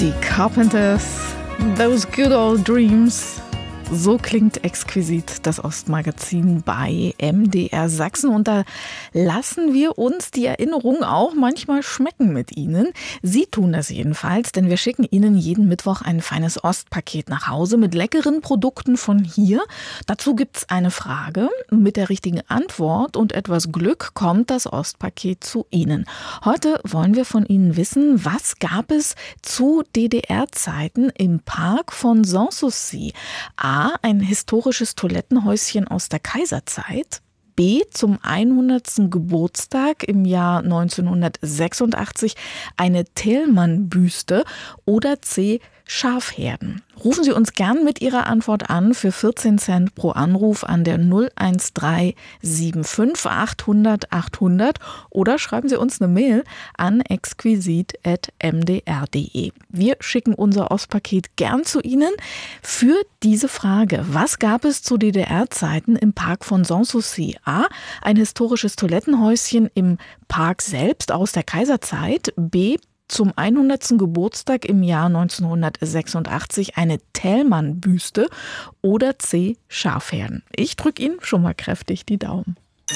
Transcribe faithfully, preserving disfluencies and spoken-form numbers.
Die Carpenters, Those Good Old Dreams. So klingt exquisit das Ostmagazin bei M D R Sachsen. Und da lassen wir uns die Erinnerung auch manchmal schmecken mit Ihnen. Sie tun das jedenfalls, denn wir schicken Ihnen jeden Mittwoch ein feines Ostpaket nach Hause mit leckeren Produkten von hier. Dazu gibt's eine Frage. Mit der richtigen Antwort und etwas Glück kommt das Ostpaket zu Ihnen. Heute wollen wir von Ihnen wissen, was gab es zu D D R-Zeiten im Park von Sanssouci? A. Ein historisches Toilettenhäuschen aus der Kaiserzeit. B. Zum hundertsten Geburtstag im Jahr neunzehnhundertsechsundachtzig eine Thälmann-Büste. Oder C. Schafherden. Rufen Sie uns gern mit Ihrer Antwort an für vierzehn Cent pro Anruf an der null eins drei sieben fünf achthundert achthundert oder schreiben Sie uns eine Mail an exquisit at m d r punkt d e. Wir schicken unser Ostpaket gern zu Ihnen für diese Frage. Was gab es zu D D R-Zeiten im Park von Sanssouci? A. Ein historisches Toilettenhäuschen im Park selbst aus der Kaiserzeit. B. Zum hundertsten Geburtstag im Jahr neunzehnhundertsechsundachtzig eine Thälmann-Büste. Oder C. Schafherden. Ich drücke Ihnen schon mal kräftig die Daumen.